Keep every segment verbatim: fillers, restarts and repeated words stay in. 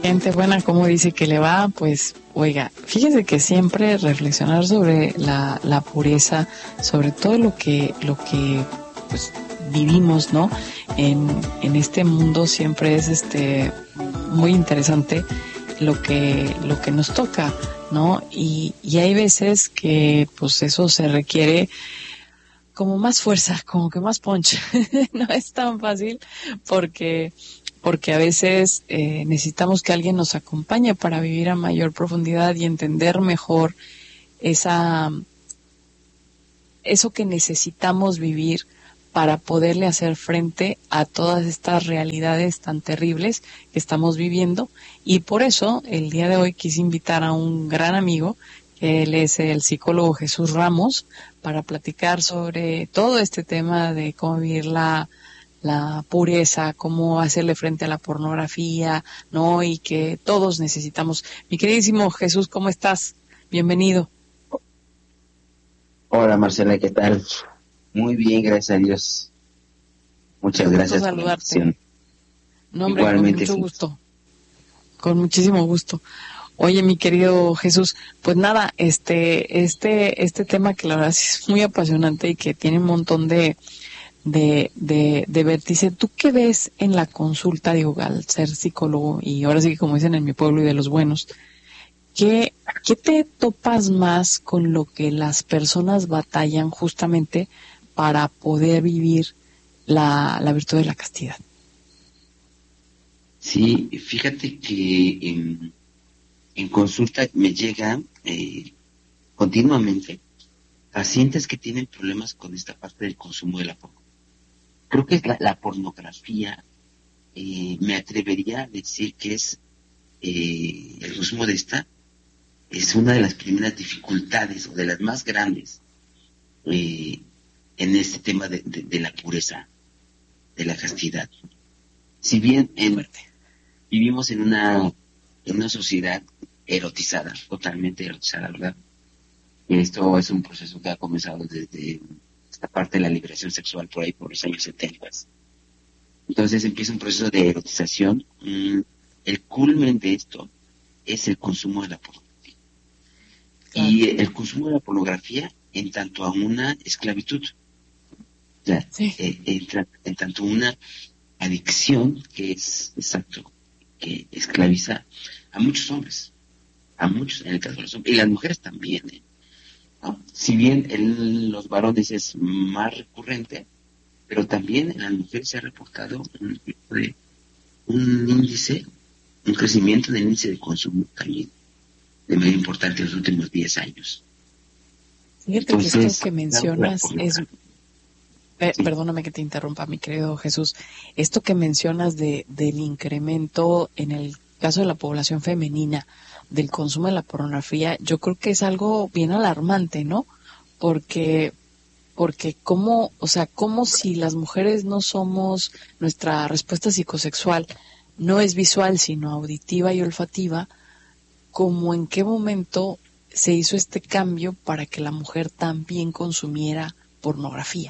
Gente buena, ¿cómo dice que le va? Pues, oiga, fíjese que siempre reflexionar sobre la, la pureza, sobre todo lo que, lo que, pues, vivimos, ¿no? En, en este mundo siempre es, este, muy interesante lo que, lo que nos toca, ¿no? Y, y hay veces que, pues, eso se requiere como más fuerza, como que más punch. No es tan fácil porque porque a veces eh, necesitamos que alguien nos acompañe para vivir a mayor profundidad y entender mejor esa eso que necesitamos vivir para poderle hacer frente a todas estas realidades tan terribles que estamos viviendo. Y por eso el día de hoy quise invitar a un gran amigo, que él es el psicólogo Jesús Ramos, para platicar sobre todo este tema de cómo vivir la la pureza, cómo hacerle frente a la pornografía, ¿no? Y que todos necesitamos. Mi queridísimo Jesús, ¿cómo estás? Bienvenido. Hola Marcela, ¿qué tal? Muy bien, gracias a Dios. Muchas Qué gracias gusto por la saludarte. invitación. No, hombre, con Igualmente, mucho sí. gusto, con muchísimo gusto. Oye, mi querido Jesús, pues nada, este, este, este tema que la verdad sí es muy apasionante y que tiene un montón de, de, de, de vértice. ¿Tú qué ves en la consulta, digo, al ser psicólogo, y ahora sí que como dicen en mi pueblo y de los buenos, ¿qué, qué te topas más con lo que las personas batallan justamente para poder vivir la, la virtud de la castidad? Sí, fíjate que en, en consulta me llegan eh, continuamente pacientes que tienen problemas con esta parte del consumo de la pornografía. Creo que es la, la pornografía, eh, me atrevería a decir que es eh, el consumo de esta, es una de las primeras dificultades o de las más grandes eh, en este tema de, de, de la pureza, de la castidad. Si bien en, vivimos en una, en una sociedad erotizada, totalmente erotizada, ¿verdad? Y esto es un proceso que ha comenzado desde esta parte de la liberación sexual por ahí por los años setenta. Entonces empieza un proceso de erotización. Mm, el culmen de esto es el consumo de la pornografía. Claro. Y el consumo de la pornografía en tanto a una esclavitud. O sea, Sí. eh, en, en tanto una adicción que es, exacto, que esclaviza a muchos hombres, a muchos, en el caso de los hombres, y las mujeres también, ¿eh? ¿No? Si bien en los varones es más recurrente, pero también en las mujeres se ha reportado un, un índice, un crecimiento del índice de consumo también de manera importante en los últimos diez años. Fíjate Entonces, que esto que claro, mencionas es... Eh, sí. Perdóname que te interrumpa, mi querido Jesús. Esto que mencionas de del incremento en el caso de la población femenina del consumo de la pornografía, yo creo que es algo bien alarmante, ¿no? Porque porque cómo, o sea, como si las mujeres no somos, nuestra respuesta psicosexual no es visual, sino auditiva y olfativa, como en qué momento se hizo este cambio para que la mujer también consumiera pornografía.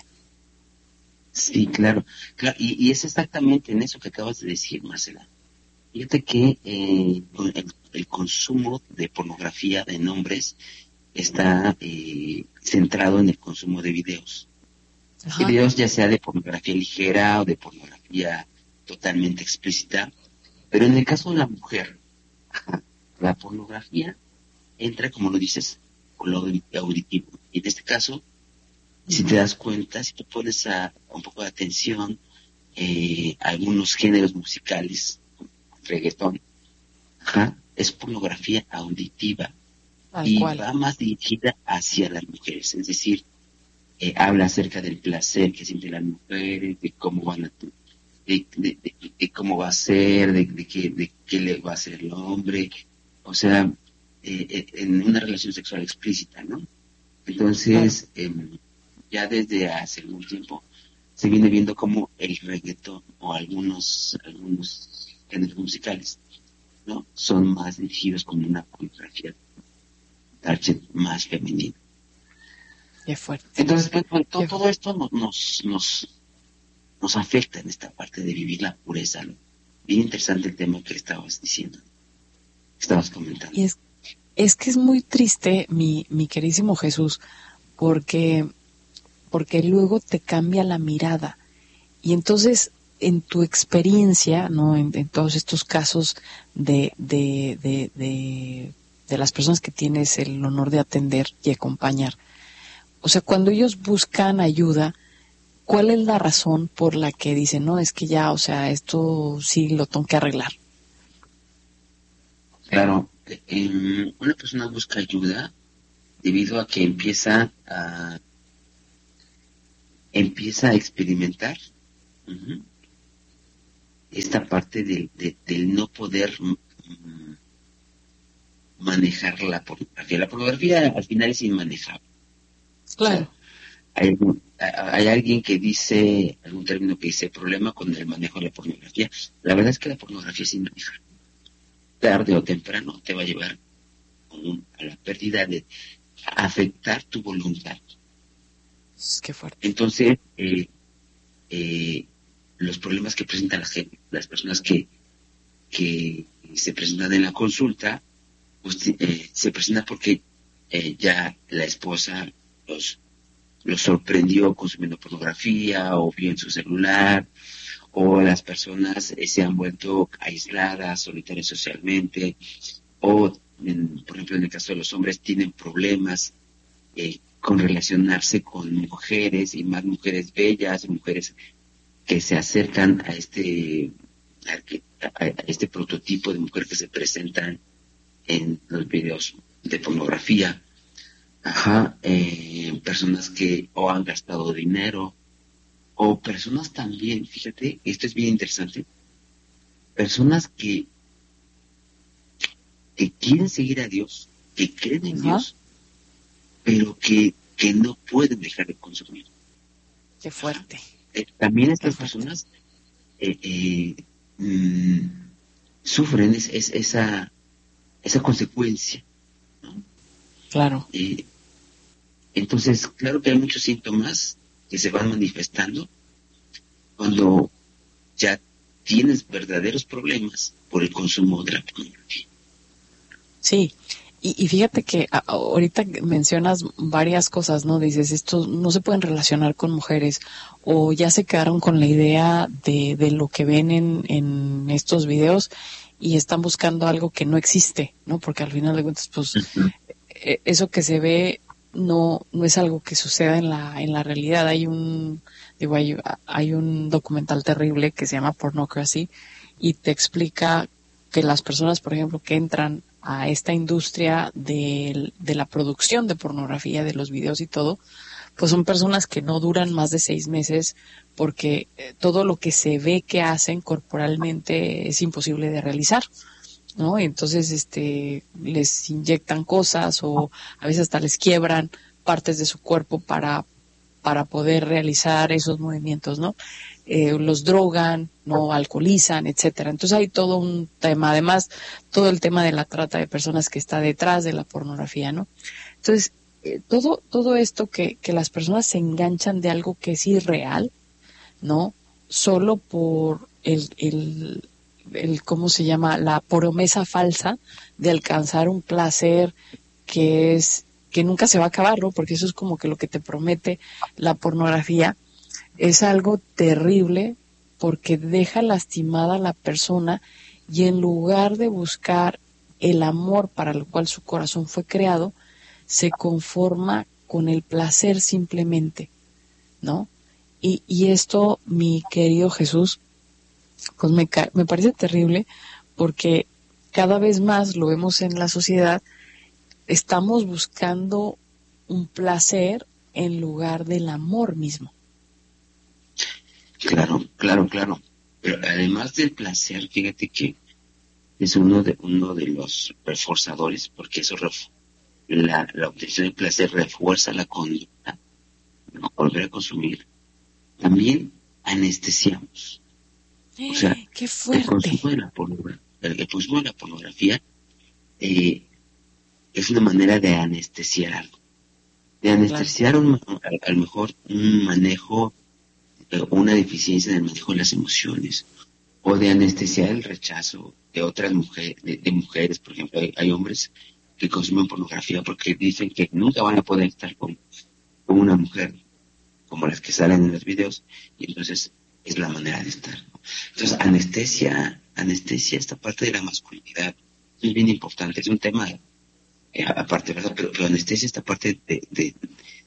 Sí, claro, claro, y, y es exactamente en eso que acabas de decir, Marcela. Fíjate que eh, el, el consumo de pornografía en hombres está eh, centrado en el consumo de videos. Ajá. Videos ya sea de pornografía ligera o de pornografía totalmente explícita, pero en el caso de la mujer, la pornografía entra, como lo dices, por lo auditivo. Y en este caso, si te das cuenta, si te pones a, a un poco de atención, eh, algunos géneros musicales, reggaetón, ajá, es pornografía auditiva. Tal Y cual. va más dirigida hacia las mujeres, es decir, eh, habla acerca del placer que sienten las mujeres, de cómo van a, de, de, de, de cómo va a ser, de, de, qué, de qué le va a hacer el hombre, o sea, eh, eh, en una relación sexual explícita, ¿no? Entonces, claro. eh, ya desde hace algún tiempo se viene viendo como el reggaetón o algunos algunos géneros musicales, ¿no? Son más dirigidos como una pornografía target más femenina. Qué fuerte. Entonces, pues, pues todo, todo esto nos, nos, nos, nos afecta en esta parte de vivir la pureza, ¿no? Bien interesante el tema que estabas diciendo. estabas comentando. Y es, es que es muy triste, mi, mi queridísimo Jesús, porque, porque luego te cambia la mirada. Y entonces, en tu experiencia, ¿no? En, en todos estos casos de, de, de, de, de las personas que tienes el honor de atender y acompañar, o sea, cuando ellos buscan ayuda, ¿cuál es la razón por la que dicen, no, es que ya, o sea, esto sí lo tengo que arreglar? Claro, eh, una persona busca ayuda debido a que empieza a empieza a experimentar uh-huh, esta parte de, de, del no poder mm, manejar la pornografía. La pornografía al final es inmanejable. Claro. O sea, hay, hay alguien que dice, algún término que dice, problema con el manejo de la pornografía. La verdad es que la pornografía es inmanejable. Tarde o temprano te va a llevar a la pérdida de afectar tu voluntad. Qué fuerte. Entonces, eh, eh, los problemas que presentan la gente, las personas que, que se presentan en la consulta, pues, eh, se presentan porque eh, ya la esposa los, los sorprendió consumiendo pornografía o vio en su celular, o las personas eh, se han vuelto aisladas, solitarias socialmente, o, en, por ejemplo, en el caso de los hombres, tienen problemas eh, con relacionarse con mujeres, y más mujeres bellas, mujeres que se acercan a este a, a este prototipo de mujer que se presentan en los videos de pornografía. Ajá, eh, personas que o han gastado dinero, o personas también, fíjate, esto es bien interesante, personas que, que quieren seguir a Dios, que creen en Ajá. Dios, pero que, que no pueden dejar de consumir. Qué fuerte. Eh, también estas Qué fuerte. personas eh, eh, mmm, sufren es, es, esa, esa consecuencia, ¿no? Claro. Eh, entonces, claro que hay muchos síntomas que se van manifestando cuando ya tienes verdaderos problemas por el consumo de la pornografía. Sí, y, y fíjate que a, ahorita mencionas varias cosas, ¿no? Dices, estos no se pueden relacionar con mujeres, o ya se quedaron con la idea de, de lo que ven en, en estos videos y están buscando algo que no existe, ¿no? Porque al final de cuentas, pues, Uh-huh. eso que se ve no no es algo que suceda en la en la realidad. Hay un digo hay, hay un documental terrible que se llama Pornocracy y te explica que las personas, por ejemplo, que entran a esta industria de, de la producción de pornografía, de los videos y todo, pues son personas que no duran más de seis meses porque todo lo que se ve que hacen corporalmente es imposible de realizar, ¿no? Y entonces este les inyectan cosas o a veces hasta les quiebran partes de su cuerpo para para poder realizar esos movimientos, ¿no? Eh, los drogan, no alcoholizan, etcétera. Entonces hay todo un tema, además todo el tema de la trata de personas que está detrás de la pornografía, ¿no? Entonces eh, todo todo esto que que las personas se enganchan de algo que es irreal, ¿no? Solo por el el el cómo se llama la promesa falsa de alcanzar un placer que es que nunca se va a acabar, ¿no? Porque eso es como que lo que te promete la pornografía. Es algo terrible porque deja lastimada a la persona y en lugar de buscar el amor para lo cual su corazón fue creado, se conforma con el placer simplemente, ¿no? Y, y esto, mi querido Jesús, pues me, me parece terrible porque cada vez más lo vemos en la sociedad, estamos buscando un placer en lugar del amor mismo. Claro, claro, claro. Pero además del placer, fíjate que es uno de uno de los reforzadores, porque eso ref, la, la obtención del placer refuerza la conducta, ¿no? Volver a consumir. También anestesiamos. O sea, ¡Qué el fuerte! consumo de la pornografía, el, el consumo de la pornografía eh, es una manera de anestesiar algo, de anestesiar claro. un, a, a lo mejor un manejo, eh, una deficiencia en el manejo de las emociones, o de anestesiar el rechazo de otras mujeres, de, de mujeres, por ejemplo, hay, hay hombres que consumen pornografía porque dicen que nunca van a poder estar con, con una mujer como las que salen en los videos, y entonces es la manera de estar, ¿no? Entonces, anestesia, anestesia esta parte de la masculinidad, es bien importante, es un tema eh, aparte, ¿verdad? Pero, pero anestesia esta parte de, de,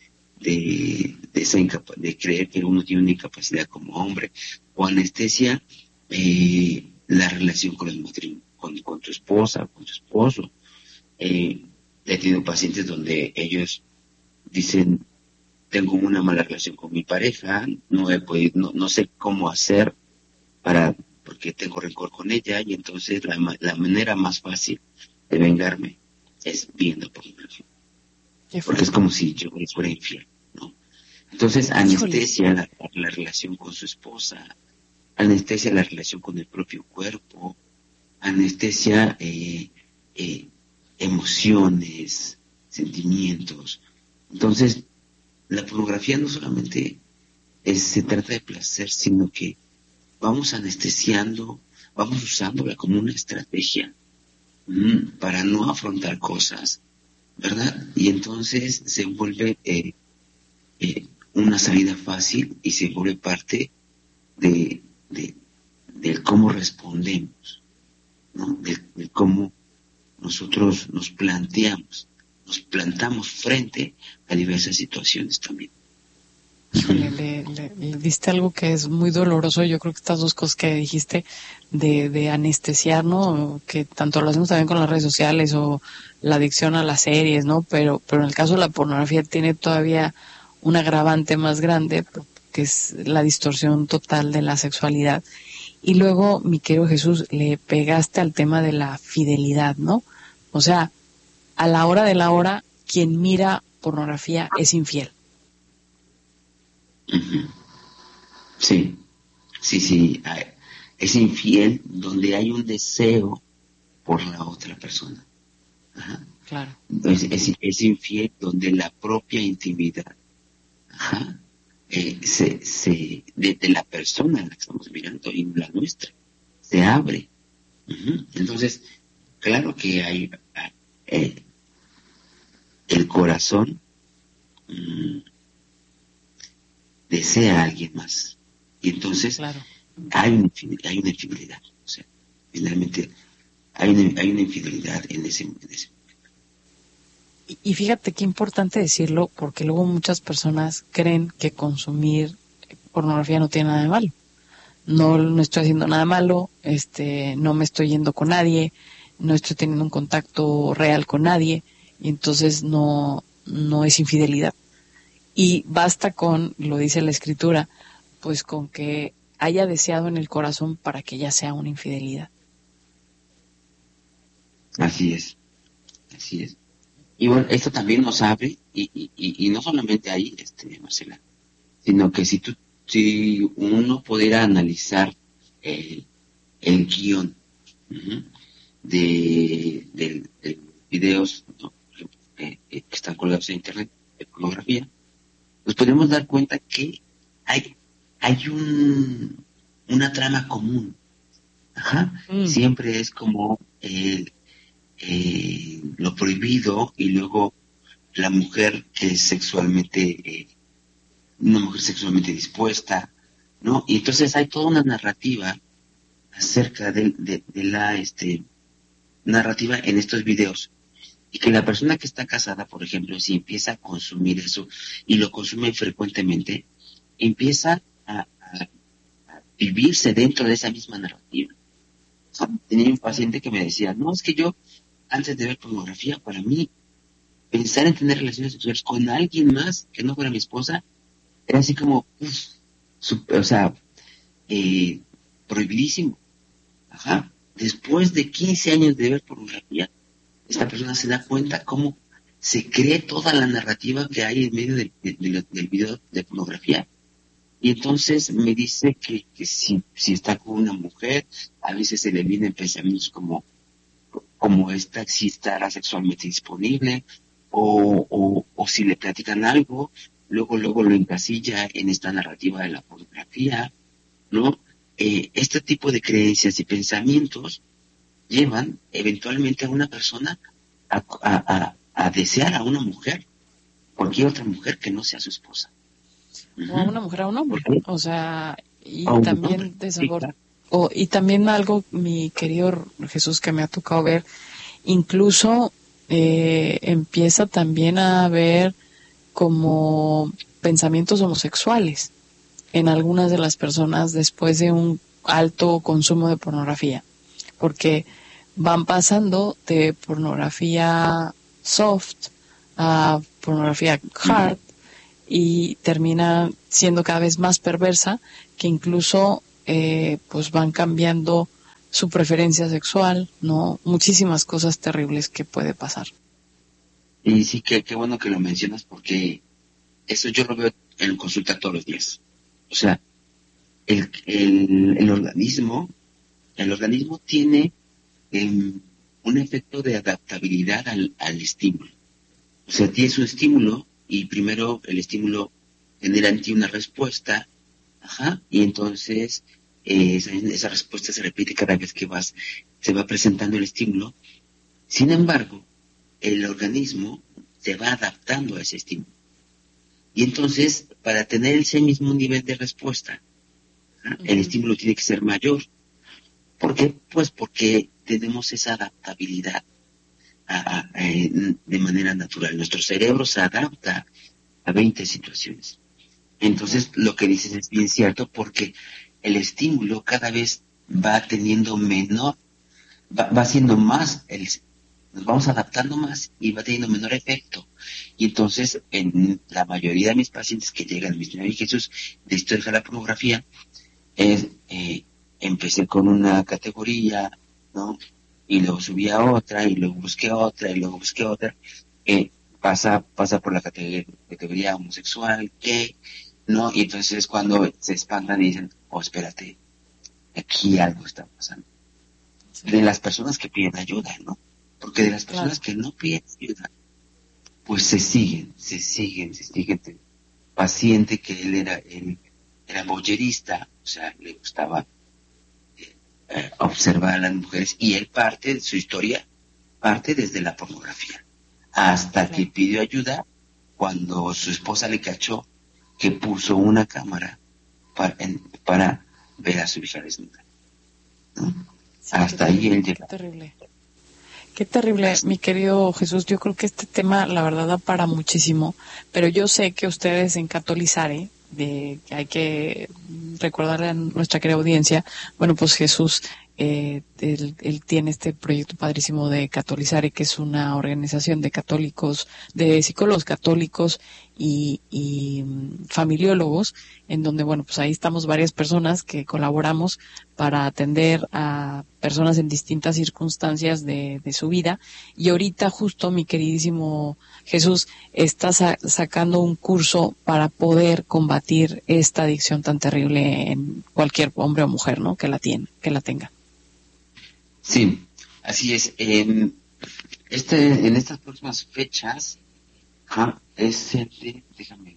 de, de, esa incapa- de creer que uno tiene una incapacidad como hombre, o anestesia eh, la relación con el matrimonio, con, con tu esposa, con tu esposo. Eh, he tenido pacientes donde ellos dicen, tengo una mala relación con mi pareja, no he podido, no, no sé cómo hacer para, porque tengo rencor con ella, y entonces la, ma- la manera más fácil de vengarme es viendo pornografía, Qué porque es fuerte. como si yo les fuera infiel, ¿no? Entonces Híjole, anestesia la, la relación con su esposa, anestesia la relación con el propio cuerpo, anestesia eh, eh, emociones, sentimientos. Entonces, la pornografía no solamente es, se trata de placer, sino que vamos anestesiando, vamos usándola como una estrategia mm, para no afrontar cosas, ¿verdad? Y entonces se vuelve eh, eh, una salida fácil y se vuelve parte de, de, del cómo respondemos, ¿no? Del, del cómo nosotros nos planteamos, nos plantamos frente a diversas situaciones también. híjole, le, le, le diste algo que es muy doloroso. Yo creo que estas dos cosas que dijiste de, de anestesiar, ¿no? Que tanto lo hacemos también con las redes sociales o la adicción a las series, ¿no? Pero, pero en el caso de la pornografía tiene todavía un agravante más grande, que es la distorsión total de la sexualidad. Y luego, mi querido Jesús, le pegaste al tema de la fidelidad, ¿no? O sea, a la hora de la hora, quien mira pornografía es infiel. Uh-huh. Sí, sí, sí. Es infiel donde hay un deseo por la otra persona. Ajá. Claro. Es, es, es infiel donde la propia intimidad, ajá, eh, se, se, de, de la persona a la que estamos mirando y la nuestra, se abre. Uh-huh. Entonces, claro que hay eh, el corazón mmm, desea a alguien más. Y entonces Claro. hay una, hay una infidelidad. O sea, finalmente hay una, hay una infidelidad en ese, en ese Y, y fíjate qué importante decirlo, porque luego muchas personas creen que consumir pornografía no tiene nada de malo. No, no estoy haciendo nada malo, este, no me estoy yendo con nadie, no estoy teniendo un contacto real con nadie, y entonces no, no es infidelidad. Y basta con, lo dice la escritura, pues con que haya deseado en el corazón para que ya sea una infidelidad. Así es, así es. Y bueno, esto también nos abre, y, y, y, y no solamente ahí, este, Marcela, sino que si tú, si uno pudiera analizar el, el guión uh-huh, de, de, de videos, ¿no? eh, eh, que están colgados en internet de pornografía, nos podemos dar cuenta que hay, hay un, una trama común. Ajá. Mm. Siempre es como el, eh, lo prohibido, y luego la mujer que es sexualmente, eh, una mujer sexualmente dispuesta, ¿no? Y entonces hay toda una narrativa acerca de, de, de la este, narrativa en estos videos. Y que la persona que está casada, por ejemplo, si empieza a consumir eso y lo consume frecuentemente, empieza a, a, a vivirse dentro de esa misma narrativa. O sea, tenía un paciente que me decía, no, es que yo, antes de ver pornografía, para mí, pensar en tener relaciones sexuales con alguien más que no fuera mi esposa, era así como, uf, super, o sea, eh, prohibidísimo. Ajá. Después de quince años de ver pornografía, esta persona se da cuenta cómo se cree toda la narrativa que hay en medio del, del, del video de pornografía. Y entonces me dice que, que si, si está con una mujer, a veces se le vienen pensamientos como, como esta, si estará sexualmente disponible, o, o, o si le platican algo, luego, luego lo encasilla en esta narrativa de la pornografía, ¿no? eh, este tipo de creencias y pensamientos llevan eventualmente a una persona a, a, a, a desear a una mujer, cualquier otra mujer que no sea su esposa. Uh-huh. O a una mujer, a un hombre. O sea, y o también de sabor. Sí, claro. o, y también algo, mi querido Jesús, que me ha tocado ver, incluso eh, empieza también a haber como pensamientos homosexuales en algunas de las personas después de un alto consumo de pornografía, porque van pasando de pornografía soft a pornografía hard y termina siendo cada vez más perversa, que incluso eh, pues van cambiando su preferencia sexual, ¿no? Muchísimas cosas terribles que puede pasar. Y sí, que qué bueno que lo mencionas, porque eso yo lo veo en consulta todos los días. O sea, el, el, el organismo, el organismo tiene eh, un efecto de adaptabilidad al, al estímulo. O sea, tienes un estímulo y primero el estímulo genera en ti una respuesta, ajá, y entonces eh, esa, esa respuesta se repite cada vez que vas, se va presentando el estímulo. Sin embargo, el organismo se va adaptando a ese estímulo. Y entonces, para tener ese mismo nivel de respuesta, ¿ah? uh-huh. el estímulo tiene que ser mayor. ¿Por qué? Pues porque tenemos esa adaptabilidad a, a, a, de manera natural. Nuestro cerebro se adapta a veinte situaciones. Entonces, lo que dices es bien cierto, porque el estímulo cada vez va teniendo menor, va, va siendo más, el, nos vamos adaptando más y va teniendo menor efecto. Y entonces, en la mayoría de mis pacientes que llegan a mi Señor Jesús, de esto deja la pornografía, es, eh, empecé con una categoría, ¿no? Y luego subí a otra, y luego busqué otra, y luego busqué otra. Eh, pasa, pasa por la categoría, categoría homosexual, gay, ¿no? Y entonces es cuando se espantan y dicen, oh, espérate, aquí algo está pasando. Sí. De las personas que piden ayuda, ¿no? Porque de las personas claro. que no piden ayuda, pues se siguen, se siguen, se siguen. El paciente que él era, él era voyerista, o sea, le gustaba eh, eh, observar a las mujeres, y él parte de su historia, parte desde la pornografía, hasta claro. que pidió ayuda cuando su esposa le cachó que puso una cámara para, en, para ver a su hija desnuda, ¿no? Sí, hasta ahí terrible, él llega. Qué terrible. Qué terrible, mi querido Jesús. Yo creo que este tema, la verdad, da para muchísimo, pero yo sé que ustedes en Catolizare, de que hay que recordarle a nuestra querida audiencia, bueno, pues Jesús, eh, él, él tiene este proyecto padrísimo de Catolizare, que es una organización de católicos, de psicólogos católicos y, y familiólogos, en donde, bueno, pues ahí estamos varias personas que colaboramos para atender a personas en distintas circunstancias de, de su vida. Y ahorita justo mi queridísimo Jesús está sa- sacando un curso para poder combatir esta adicción tan terrible en cualquier hombre o mujer, ¿no? Que la tiene, que la tenga. Sí, así es. Eh, este, en estas próximas fechas, ¿ja? es de, déjame,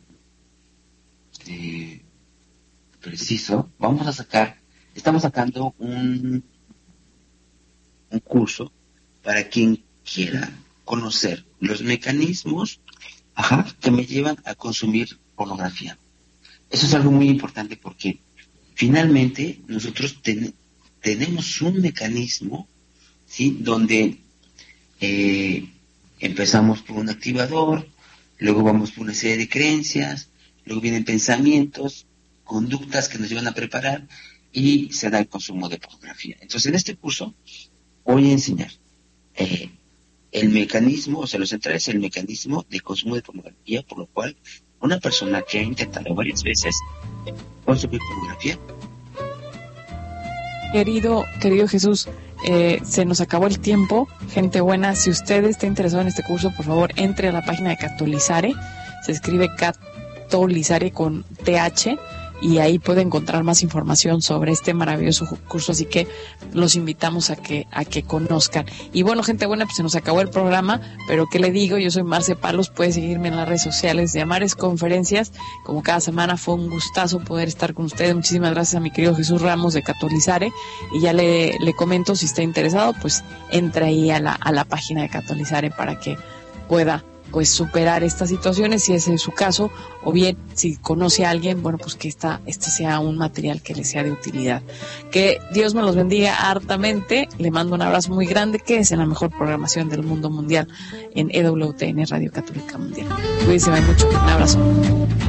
de, preciso, vamos a sacar, estamos sacando un, un curso para quien quiera conocer los mecanismos, ajá, que me llevan a consumir pornografía. Eso es algo muy importante, porque finalmente nosotros ten, tenemos un mecanismo, ¿sí? Donde eh, empezamos por un activador, luego vamos por una serie de creencias, luego vienen pensamientos, conductas que nos llevan a preparar, y se da el consumo de pornografía. Entonces, en este curso voy a enseñar eh, el mecanismo, o sea, lo central es el mecanismo de consumo de pornografía, por lo cual una persona que ha intentado varias veces consumir pornografía. Querido, querido Jesús, eh, se nos acabó el tiempo. Gente buena, si usted está interesado en este curso, por favor, entre a la página de Catolizare. Se escribe Catolizare con T H y ahí puede encontrar más información sobre este maravilloso curso, así que los invitamos a que a que conozcan. Y bueno, gente buena, pues se nos acabó el programa, pero ¿qué le digo? Yo soy Marce Palos, puede seguirme en las redes sociales de Amares Conferencias, como cada semana. Fue un gustazo poder estar con ustedes. Muchísimas gracias a mi querido Jesús Ramos de Catolizare, y ya le, le comento, si está interesado, pues entra ahí a la, a la página de Catolizare para que pueda pues superar estas situaciones, si ese es su caso, o bien si conoce a alguien, bueno, pues que esta, este sea un material que le sea de utilidad. Que Dios me los bendiga hartamente, le mando un abrazo muy grande, que es en la mejor programación del mundo mundial en E W T N, Radio Católica Mundial. Cuídense mucho, un abrazo.